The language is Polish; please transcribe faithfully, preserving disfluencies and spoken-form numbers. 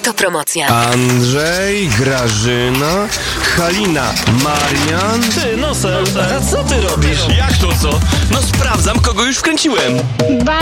Autopromocja. Andrzej, Grażyna, Halina, Marian. Ty, Nosel, a co ty robisz? Jak to co? No sprawdzam, kogo już wkręciłem. Ba